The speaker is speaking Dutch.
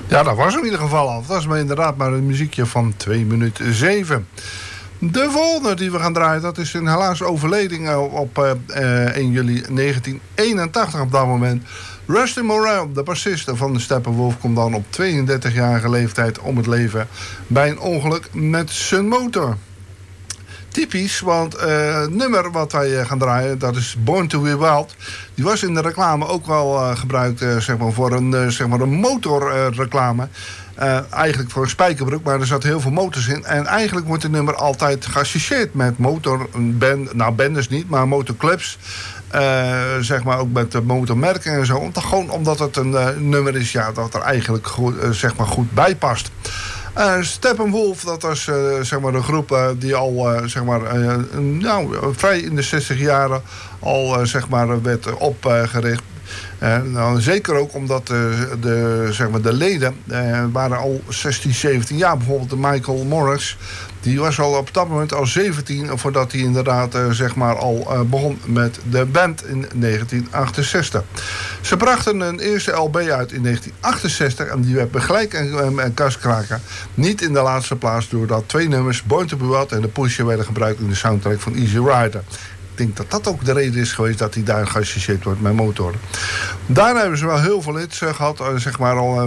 Ja, dat was in ieder geval al. Dat is maar inderdaad maar een muziekje van 2 minuten 7. De volgende die we gaan draaien, dat is een helaas overleding op 1 juli 1981 op dat moment. Rusty Morel, de bassist van de Steppenwolf, komt dan op 32-jarige leeftijd om het leven bij een ongeluk met zijn motor. Typisch, want het nummer wat wij gaan draaien, dat is Born to Be Wild. Die was in de reclame ook wel gebruikt zeg maar voor een motorreclame. Eigenlijk voor een spijkerbroek, maar er zat heel veel motors in. En eigenlijk wordt het nummer altijd geassocieerd met bendes niet, maar motorclubs. Zeg maar ook met motormerken en zo. Gewoon omdat het een nummer is dat er eigenlijk goed bij past. Steppenwolf, dat was zeg maar een groep die al vrij in de 60 jaren al werd opgericht. Zeker ook omdat de leden waren al 16, 17 jaar. Bijvoorbeeld de Michael Morris. Die was al op dat moment al 17... voordat hij inderdaad al begon met de band in 1968. Ze brachten een eerste LP uit in 1968... en die werd begelijk en kaskraken. Niet in de laatste plaats doordat 2 nummers... Born to Be Wild en The Pusher werden gebruikt in de soundtrack van Easy Rider. Ik denk dat dat ook de reden is geweest dat hij daar geassocieerd wordt met motoren. Daarna hebben ze wel heel veel hits gehad, al